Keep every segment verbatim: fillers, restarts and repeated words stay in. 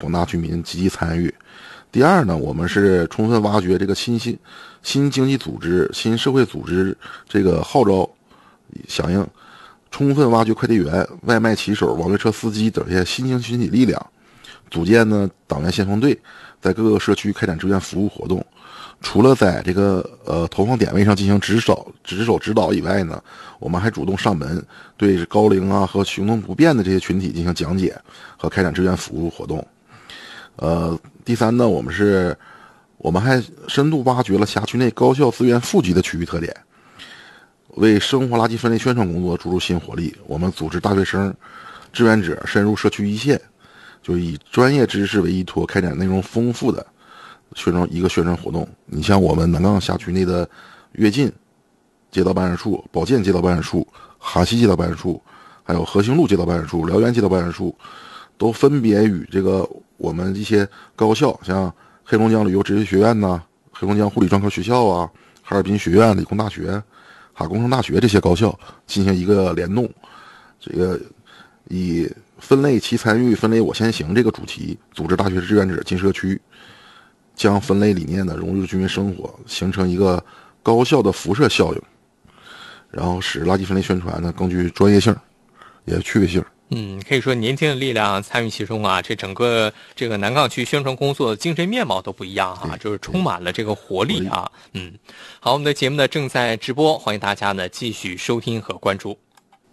广大居民积极参与。第二呢，我们是充分挖掘这个新兴新经济组织、新社会组织这个号召响应，充分挖掘快递员、外卖骑手、网约车司机等这些新兴群体力量，组建呢党员先锋队，在各个社区开展志愿服务活动。除了在这个呃投放点位上进行指导、指手指导以外呢，我们还主动上门对高龄啊和行动不便的这些群体进行讲解和开展志愿服务活动。呃，第三呢，我们是，我们还深度挖掘了辖区内高校资源富集的区域特点，为生活垃圾分类宣传工作注入新活力。我们组织大学生、志愿者深入社区一线，就以专业知识为依托，开展内容丰富的宣传一个宣传活动。你像我们南岗辖区内的跃进街道办事处、保健街道办事处、哈西街道办事处，还有和兴路街道办事处、辽源街道办事处，都分别与这个我们一些高校，像黑龙江旅游职业学院呐、黑龙江护理专科学校啊、哈尔滨学院、理工大学、哈工程大学这些高校进行一个联动，这个以分类其参与、分类我先行这个主题，组织大学志愿者进社区，将分类理念呢融入居民生活，形成一个高效的辐射效应，然后使垃圾分类宣传呢更具专业性，也趣味性。 嗯，可以说年轻的力量参与其中啊，这整个这个南岗区宣传工作的精神面貌都不一样哈、啊，就是充满了这个活力啊。嗯，好，我们的节目呢正在直播，欢迎大家呢继续收听和关注。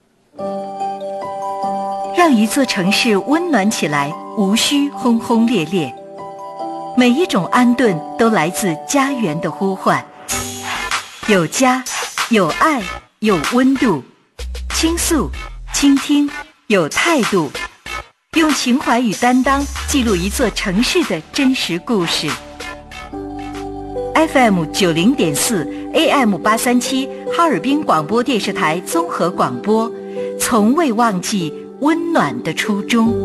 让一座城市温暖起来，无需轰轰烈烈。每一种安顿都来自家园的呼唤，有家，有爱，有温度，倾诉，倾听，有态度，用情怀与担当记录一座城市的真实故事。F M 九零点四 A M 八三七哈尔滨广播电视台综合广播，从未忘记温暖的初衷。